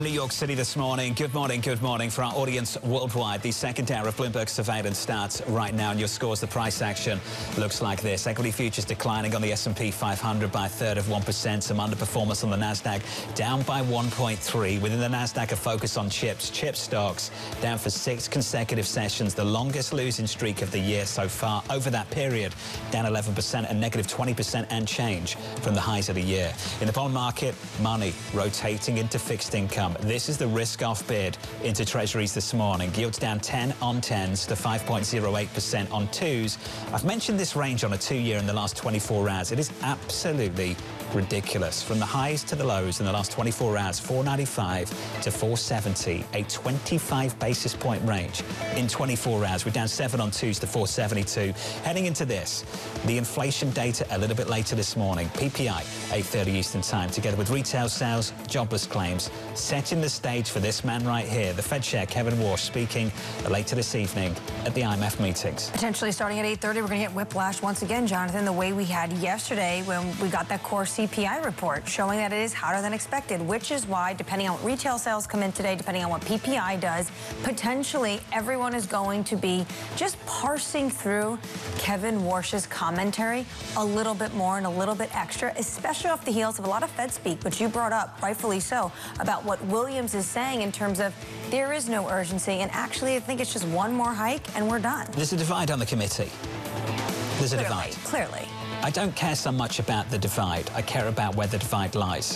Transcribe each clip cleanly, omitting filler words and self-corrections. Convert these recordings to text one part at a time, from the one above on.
New York City this morning. Good morning for our audience worldwide. The second hour of Bloomberg Surveillance starts right now, and your scores, the price action looks like this. Equity futures declining on the S&P 500 by 1/3%. Some underperformance on the Nasdaq, down by 1.3. Within the Nasdaq, a focus on chips. Chip stocks down for 6 consecutive sessions, the longest losing streak of the year so far. Over that period, down 11% and negative 20% and change from the highs of the year. In the bond market, money rotating into fixed income. This is the risk-off bid into treasuries this morning. Yields down 10 on 10s to 5.08% on 2s. I've mentioned this range on a 2-year in the last 24 hours. It is absolutely ridiculous. From the highs to the lows in the last 24 hours, 495 to 470, a 25 basis point range in 24 hours. We're down 7 on 2s to 472. Heading into this, the inflation data a little bit later this morning. PPI, 8:30 Eastern Time, together with retail sales, jobless claims, setting the stage for this man right here, the Fed Chair, Kevin Warsh, speaking later this evening at the IMF meetings. Potentially starting at 8:30, we're going to get whiplash once again, Jonathan, the way we had yesterday when we got that core CPI report showing that it is hotter than expected, which is why, depending on what retail sales come in today, depending on what PPI does, potentially everyone is going to be just parsing through Kevin Warsh's commentary a little bit more and a little bit extra, especially off the heels of a lot of Fed speak, which you brought up, rightfully so, about what Williams is saying in terms of there is no urgency, and actually I think it's just one more hike and we're done. There's a divide on the committee. There's a divide. Clearly. I don't care so much about the divide. I care about where the divide lies.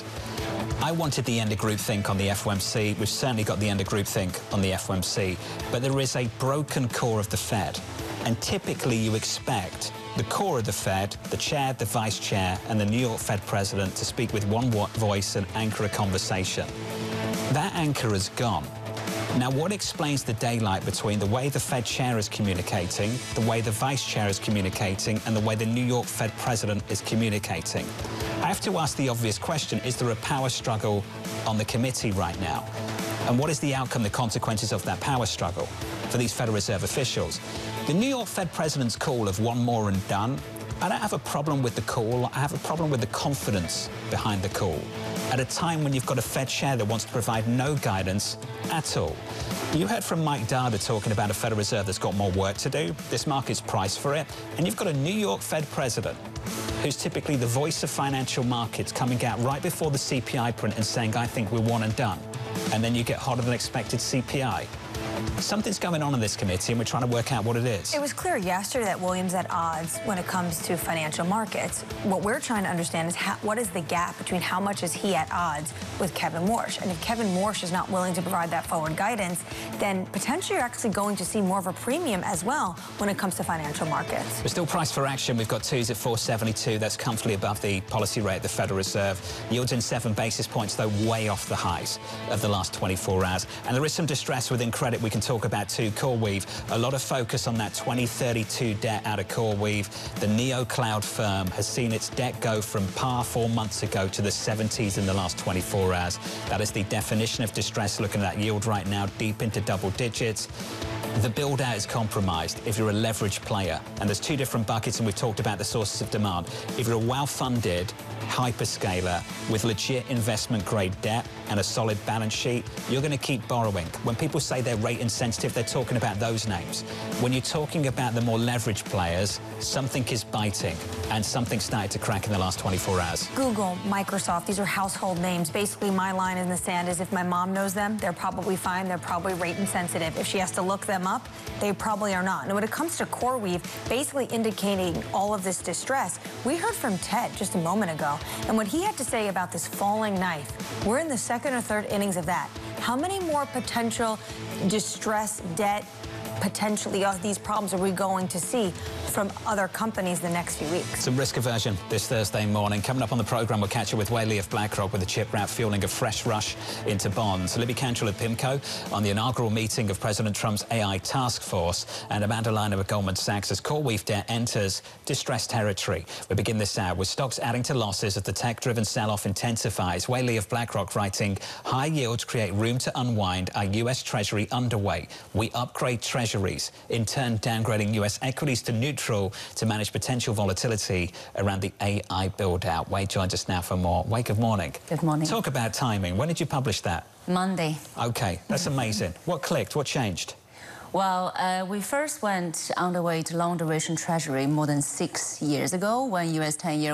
I wanted the end of groupthink on the FOMC. We've certainly got the end of groupthink on the FOMC. But there is a broken core of the Fed. And typically you expect the core of the Fed, the chair, the vice chair, and the New York Fed president to speak with one voice and anchor a conversation. That anchor is gone. Now, what explains the daylight between the way the Fed chair is communicating, the way the vice chair is communicating, and the way the New York Fed president is communicating? I have to ask the obvious question, is there a power struggle on the committee right now? And what is the outcome, the consequences of that power struggle for these Federal Reserve officials? The New York Fed president's call of one more and done, I don't have a problem with the call. I have a problem with the confidence behind the call at a time when you've got a Fed chair that wants to provide no guidance at all. You heard from Mike Dada talking about a Federal Reserve that's got more work to do. This market's priced for it. And you've got a New York Fed president who's typically the voice of financial markets coming out right before the CPI print and saying, I think we're one and done. And then you get hotter than expected CPI. Something's going on in this committee, and we're trying to work out what it is. It was clear yesterday that Williams at odds when it comes to financial markets. What we're trying to understand is what is the gap between how much is he at odds with Kevin Warsh? And if Kevin Warsh is not willing to provide that forward guidance, then potentially you're actually going to see more of a premium as well when it comes to financial markets. We're still priced for action. We've got 2s at 472. That's comfortably above the policy rate at the Federal Reserve. Yields in 7 basis points, though, way off the highs of the last 24 hours. And there is some distress within credit we can talk about too. CoreWeave, a lot of focus on that 2032 debt out of CoreWeave. The Neo Cloud firm has seen its debt go from par 4 months ago to the 70s in the last 24 hours. That is the definition of distress. Looking at that yield right now, deep into double digits. The build-out is compromised if you're a leveraged player. And there's 2 different buckets, and we've talked about the sources of demand. If you're a well-funded hyperscaler with legit investment-grade debt and a solid balance sheet, you're going to keep borrowing. When people say they're rate-insensitive, they're talking about those names. When you're talking about the more leveraged players, something is biting, and something started to crack in the last 24 hours. Google, Microsoft, these are household names. Basically, my line in the sand is if my mom knows them, they're probably fine. They're probably rate-insensitive. If she has to look them up, they probably are not. And when it comes to CoreWeave, basically indicating all of this distress, we heard from Ted just a moment ago, and what he had to say about this falling knife. We're in the 2nd or 3rd innings of that. How many more potential distress, debt, potentially of these problems are we going to see from other companies the next few weeks? Some risk aversion this Thursday morning. Coming up on the program, we'll catch up with Wei Li of BlackRock with the chip rout fueling a fresh rush into bonds. Libby Cantrell of PIMCO on the inaugural meeting of President Trump's AI task force, and Amanda Liner of Goldman Sachs as CoreWeave debt enters distressed territory. We begin this hour with stocks adding to losses as the tech-driven sell-off intensifies. Wei Li of BlackRock writing, high yields create room to unwind our U.S. Treasury underweight. We upgrade treasuries, in turn downgrading U.S. equities to neutral central to manage potential volatility around the AI build-out. Wade joins us now for more. Wade, good morning. Good morning. Talk about timing. When did you publish that? Monday. OK, that's amazing. What clicked? What changed? Well, we first went underweight long-duration Treasury more than 6 years ago when US 10-year